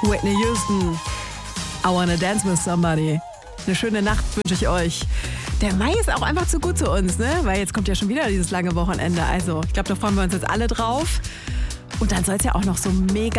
Whitney Houston. I wanna dance with somebody. Eine schöne Nacht wünsche ich euch. Der Mai ist auch einfach zu gut zu uns, ne? Weil jetzt kommt ja schon wieder dieses lange Wochenende. Also, ich glaube, da freuen wir uns jetzt alle drauf. Und dann soll es ja auch noch so mega